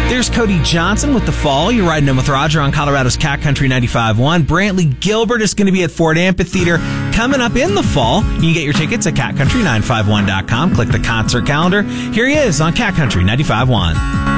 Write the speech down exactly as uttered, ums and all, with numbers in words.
There's Cody Johnson with The Fall. You're riding in with Roger on Colorado's Cat Country ninety-five point one. Brantley Gilbert is going to be at Ford Amphitheater coming up in the fall. You can get your tickets at cat country nine five one dot com. Click the concert calendar. Here he is on Cat Country ninety-five point one.